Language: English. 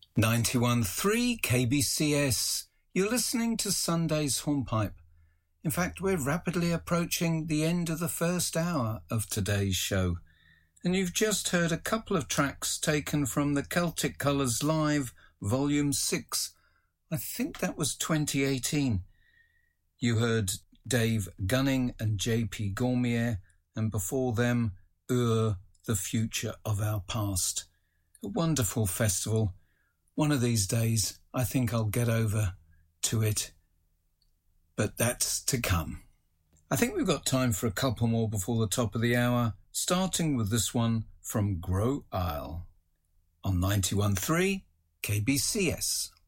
91.3 KBCS. You're listening to Sunday's Hornpipe. In fact, we're rapidly approaching the end of the first hour of today's show. And you've just heard a couple of tracks taken from the Celtic Colours Live Volume 6. I think that was 2018. You heard Dave Gunning and J.P. Gormier, and before them, The Future of Our Past. A wonderful festival. One of these days, I think I'll get over to it. But that's to come. I think we've got time for a couple more before the top of the hour, starting with this one from Grow Isle on 91.3 KBCS.